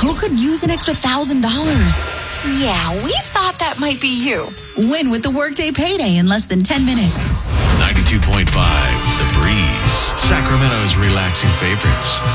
Who could use an extra $1,000? Yeah, we thought that might be you. Win with the Workday Payday in less than 10 minutes. 92.5 The Breeze, Sacramento's relaxing favorites.